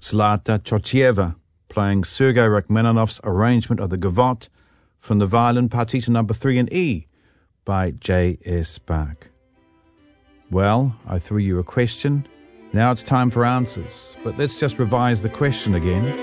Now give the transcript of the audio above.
Zlata Chochieva, playing Sergei Rachmaninoff's arrangement of the Gavotte from the violin Partita No. 3 in E by J.S. Bach. Well, I threw you a question. Now it's time for answers. But let's just revise the question again.